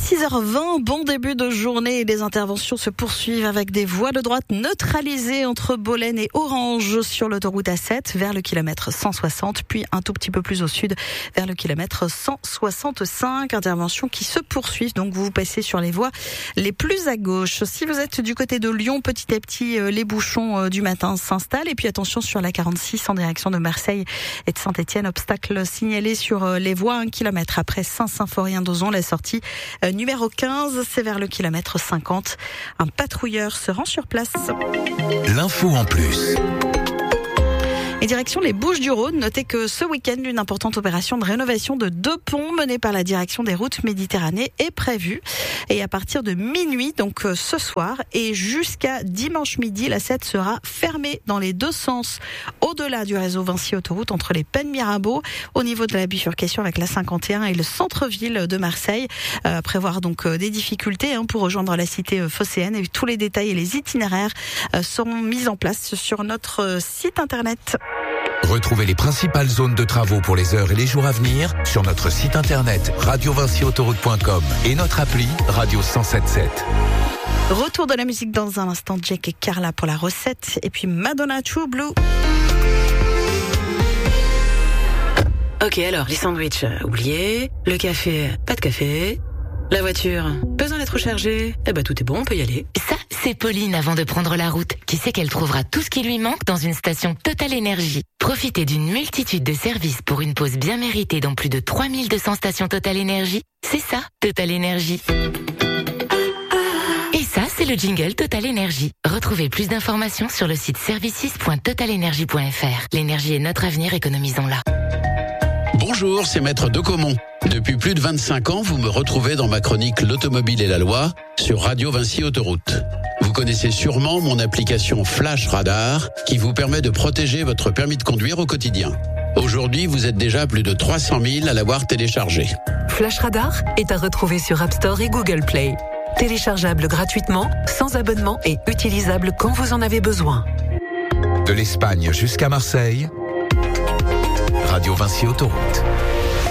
6h20, bon début de journée et les interventions se poursuivent avec des voies de droite neutralisées entre Bolène et Orange sur l'autoroute A7 vers le kilomètre 160, puis un tout petit peu plus au sud vers le kilomètre 165. Interventions qui se poursuivent, donc vous passez sur les voies les plus à gauche. Si vous êtes du côté de Lyon, petit à petit, les bouchons du matin s'installent. Et puis attention sur la 46 en direction de Marseille et de Saint-Étienne, obstacle signalé sur les voies 1 kilomètre après Saint-Symphorien-d'Ozon, la sortie numéro 15, c'est vers le kilomètre 50. Un patrouilleur se rend sur place. L'info en plus. Et direction les Bouches-du-Rhône, notez que ce week-end, une importante opération de rénovation de 2 ponts menée par la direction des routes Méditerranée est prévue. Et à partir de minuit, donc ce soir, et jusqu'à dimanche midi, la 7 sera fermée dans les deux sens, au-delà du réseau Vinci Autoroute, entre les Pennes Mirabeau, au niveau de la bifurcation avec la 51 et le centre-ville de Marseille. Prévoir donc des difficultés pour rejoindre la cité phocéenne. Et tous les détails et les itinéraires seront mis en place sur notre site internet. Retrouvez les principales zones de travaux pour les heures et les jours à venir sur notre site internet radiovinciautoroute.com et notre appli Radio 107.7. Retour de la musique dans un instant, Jake et Carla pour la recette, et puis Madonna True Blue. Ok, alors, les sandwichs, oubliez. Le café, pas de café. La voiture, besoin d'être rechargée. Eh ben, tout est bon, on peut y aller. Ça, c'est Pauline avant de prendre la route, qui sait qu'elle trouvera tout ce qui lui manque dans une station Total Énergie. Profitez d'une multitude de services pour une pause bien méritée dans plus de 3200 stations Total Énergie. C'est ça, Total Énergie. Et ça, c'est le jingle Total Énergie. Retrouvez plus d'informations sur le site services.totalenergie.fr. L'énergie est notre avenir, économisons-la. Bonjour, c'est Maître Decomont. Depuis plus de 25 ans, vous me retrouvez dans ma chronique L'automobile et la loi sur Radio Vinci Autoroute. Vous connaissez sûrement mon application Flash Radar qui vous permet de protéger votre permis de conduire au quotidien. Aujourd'hui, vous êtes déjà plus de 300 000 à l'avoir téléchargé. Flash Radar est à retrouver sur App Store et Google Play. Téléchargeable gratuitement, sans abonnement et utilisable quand vous en avez besoin. De l'Espagne jusqu'à Marseille, Radio Vinci Autoroute.